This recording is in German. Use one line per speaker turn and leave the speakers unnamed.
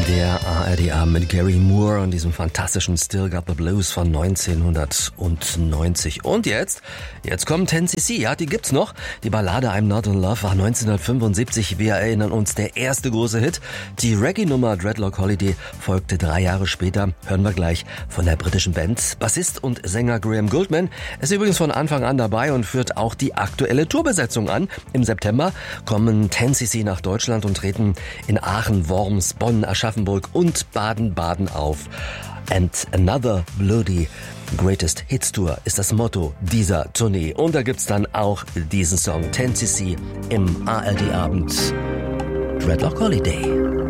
Der ARD-Abend mit Gary Moore und diesem fantastischen Still Got the Blues von 1990. Und jetzt kommt 10cc, ja, die gibt's noch. Die Ballade I'm Not in Love war 1975, wir erinnern uns, der erste große Hit. Die Reggae-Nummer Dreadlock Holiday folgte 3 Jahre später, hören wir gleich von der britischen Band. Bassist und Sänger Graham Gouldman ist übrigens von Anfang an dabei und führt auch die aktuelle Tourbesetzung an. Im September kommen 10cc nach Deutschland und treten in Aachen, Worms, Bonn, Aschaffenburg und Baden-Baden auf. And Another Bloody Greatest Hits Tour ist das Motto dieser Tournee. Und da gibt's dann auch diesen Song 10cc im ARD-Abend Dreadlock Holiday.